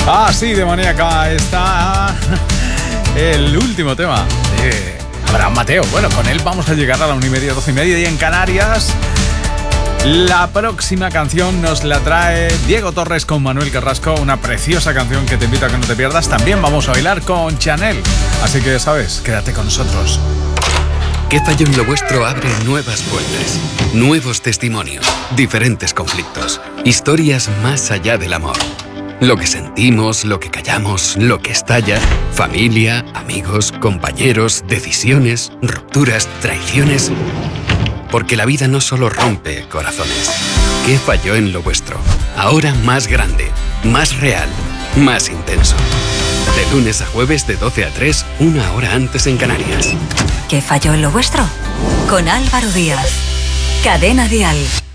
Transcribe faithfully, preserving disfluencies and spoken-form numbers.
Así de maníaca está el último tema de Abraham Mateo. Bueno, con él vamos a llegar a la una y media, doce y media y en Canarias. La próxima canción nos la trae Diego Torres con Manuel Carrasco, una preciosa canción que te invito a que no te pierdas. También vamos a bailar con Chanel, así que ya sabes, quédate con nosotros. ¿Qué falló en lo vuestro? Abre nuevas puertas, nuevos testimonios, diferentes conflictos, historias más allá del amor. Lo que sentimos, lo que callamos, lo que estalla, familia, amigos, compañeros, decisiones, rupturas, traiciones. Porque la vida no solo rompe corazones. ¿Qué falló en lo vuestro? Ahora más grande, más real, más intenso. De lunes a jueves de doce a tres, una hora antes en Canarias. ¿Qué falló en lo vuestro? Con Álvaro Díaz. Cadena Dial.